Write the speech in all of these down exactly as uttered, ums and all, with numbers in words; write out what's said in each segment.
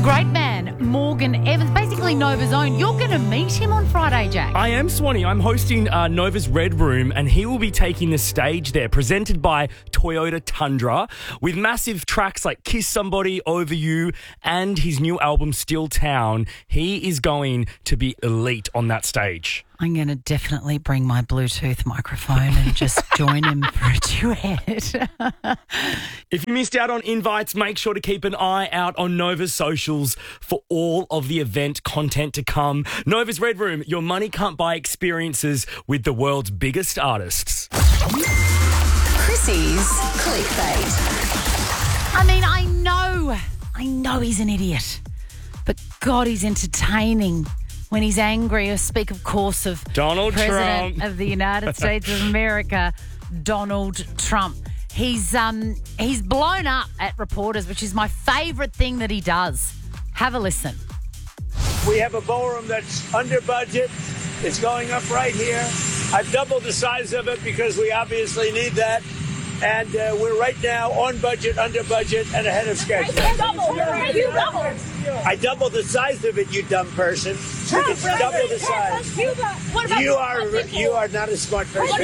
great man, Morgan Evans, basically Nova's own. You're going to meet him on Friday, Jack. I am, Swanee. I'm hosting uh, Nova's Red Room, and he will be taking the stage there, presented by Toyota Tundra, with massive tracks like Kiss Somebody, Over You, and his new album, Still Town. He is going to be elite on that stage. I'm going to definitely bring my Bluetooth microphone and just join him for a duet. If you missed out on invites, make sure to keep an eye out on Nova's socials for all of the event content to come. Nova's Red Room, your money can't buy experiences with the world's biggest artists. Chrissy's Clickbait. I mean, I know, I know he's an idiot, but God, he's entertaining. When he's angry, I speak, of course, of Donald President Trump of the United States of America, Donald Trump. He's um he's blown up at reporters, which is my favourite thing that he does. Have a listen. We have a ballroom that's under budget. It's going up right here. I've doubled the size of it because we obviously need that. And uh, we're right now on budget, under budget, and ahead of schedule. You doubled. I doubled the size of it, you dumb person. It's double the size. You are you are not a smart person.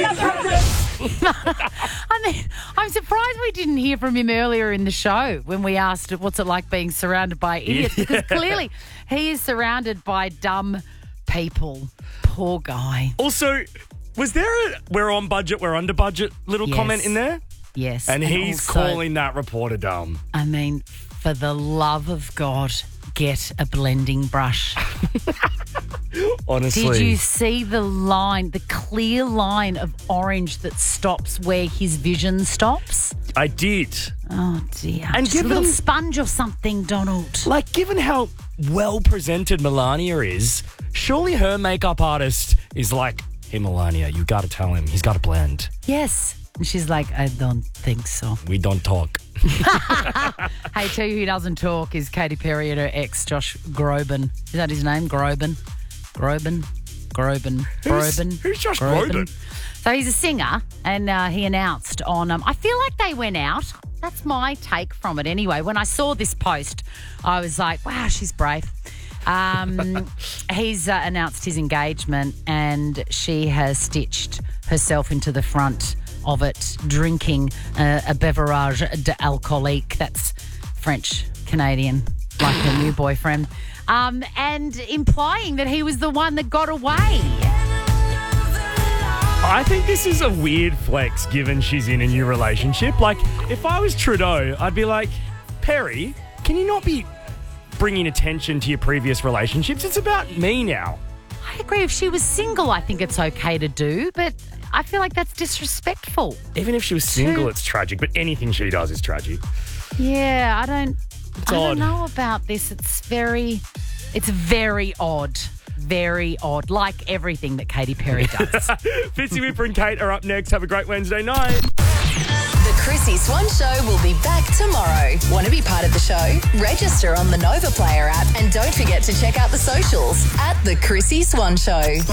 I mean, I'm surprised we didn't hear from him earlier in the show when we asked what's it like being surrounded by idiots, Yeah. because clearly he is surrounded by dumb people. Poor guy. Also, was there a we're on budget, we're under budget little Yes. comment in there? Yes. And, he's also, calling that reporter dumb. I mean, for the love of God, get a blending brush. Honestly. Did you see the line, the clear line of orange that stops where his vision stops? I did. Oh, dear. And Just a given- little sponge or something, Donald. Like, given how well presented Melania is, surely her makeup artist is like, hey, Melania, you got to tell him. He's got to blend. Yes. And she's like, I don't think so. We don't talk. Hey, tell you who doesn't talk is Katy Perry and her ex, Josh Groban. Is that his name? Groban? Groban? Groban? Who's- Groban? who's Josh Groban? So he's a singer, and uh, he announced on... Um, I feel like they went out. That's my take from it anyway. When I saw this post, I was like, wow, she's brave. Um, he's uh, announced his engagement, and she has stitched herself into the front of it, drinking uh, a beverage d'alcoolique. That's French Canadian, like her new boyfriend, um, and implying that he was the one that got away. I think this is a weird flex given she's in a new relationship. Like, if I was Trudeau, I'd be like, Perry, can you not be bringing attention to your previous relationships? It's about me now. I agree. If she was single, I think it's okay to do, but I feel like that's disrespectful. Even if she was single, it's tragic, but anything she does is tragic. Yeah, I don't. It's I odd. don't know about this. It's very, it's very odd. Very odd. Like everything that Katy Perry does. Fitzy Whipper and Kate are up next. Have a great Wednesday night. The Chrissy Swan Show will be back tomorrow. Want to be part of the show? Register on the Nova Player app and don't forget to check out the socials at The Chrissy Swan Show.